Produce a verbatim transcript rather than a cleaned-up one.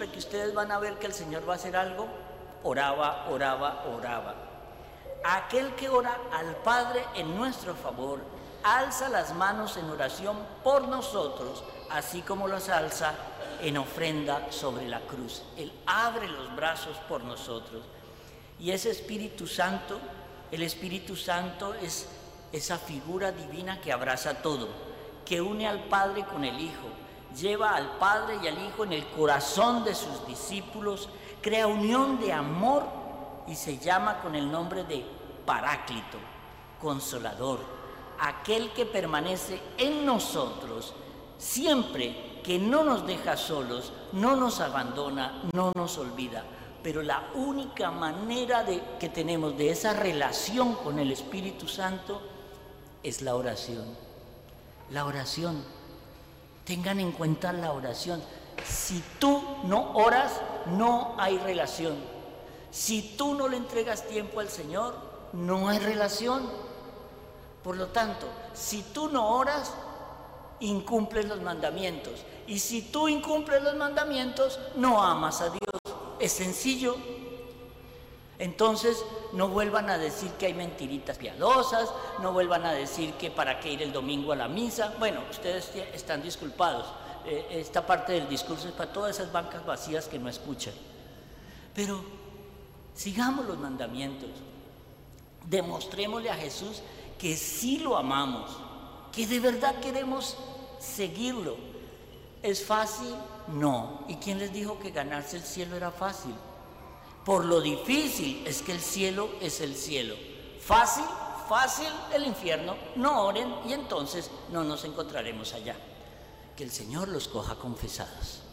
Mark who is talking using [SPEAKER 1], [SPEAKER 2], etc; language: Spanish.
[SPEAKER 1] siempre que ustedes van a ver que el Señor va a hacer algo, oraba, oraba, oraba. Aquel que ora al Padre en nuestro favor, alza las manos en oración por nosotros, así como las alza en ofrenda sobre la cruz. Él abre los brazos por nosotros. Y ese Espíritu Santo, el Espíritu Santo es esa figura divina que abraza todo, que une al Padre con el Hijo, lleva al Padre y al Hijo en el corazón de sus discípulos, crea unión de amor y se llama con el nombre de Paráclito, Consolador, aquel que permanece en nosotros siempre, que no nos deja solos, no nos abandona, no nos olvida. Pero la única manera de, que tenemos de esa relación con el Espíritu Santo es la oración. La oración. Tengan en cuenta la oración. Si tú no oras, no hay relación. Si tú no le entregas tiempo al Señor, no hay relación. Por lo tanto, si tú no oras, incumples los mandamientos. Y si tú incumples los mandamientos, no amas a Dios. Es sencillo. Entonces, no vuelvan a decir que hay mentiritas piadosas, no vuelvan a decir que para qué ir el domingo a la misa. Bueno, ustedes están disculpados. Eh, esta parte del discurso es para todas esas bancas vacías que no escuchan. Pero sigamos los mandamientos. Demostrémosle a Jesús que sí lo amamos, que de verdad queremos seguirlo. ¿Es fácil? No. ¿Y quién les dijo que ganarse el cielo era fácil? Por lo difícil es que el cielo es el cielo. Fácil, fácil el infierno. No oren y entonces no nos encontraremos allá. Que el Señor los coja confesados.